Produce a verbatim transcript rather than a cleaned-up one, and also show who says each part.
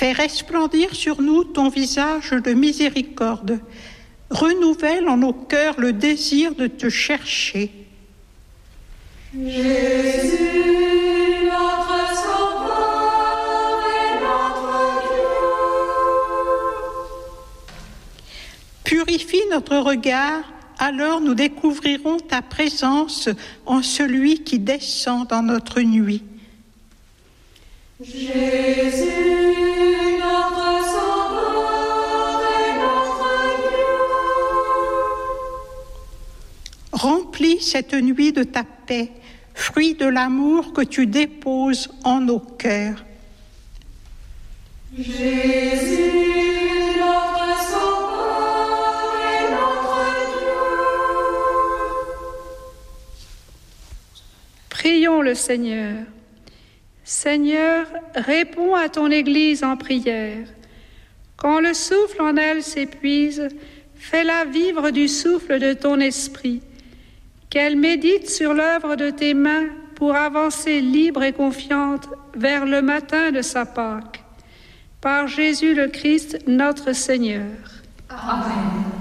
Speaker 1: Fais resplendir sur nous ton visage de miséricorde. Renouvelle en nos cœurs le désir de te chercher.
Speaker 2: Jésus, notre Sauveur et notre Dieu.
Speaker 1: Purifie notre regard, alors nous découvrirons ta présence en celui qui descend dans notre nuit.
Speaker 2: Jésus, notre Sauveur et notre Dieu.
Speaker 1: Remplis cette nuit de ta paix, fruit de l'amour que tu déposes en nos cœurs.
Speaker 2: Jésus, notre Sauveur et notre Dieu.
Speaker 3: Prions le Seigneur. Seigneur, réponds à ton Église en prière. Quand le souffle en elle s'épuise, fais-la vivre du souffle de ton esprit, qu'elle médite sur l'œuvre de tes mains pour avancer libre et confiante vers le matin de sa Pâque. Par Jésus le Christ, notre Seigneur.
Speaker 2: Amen.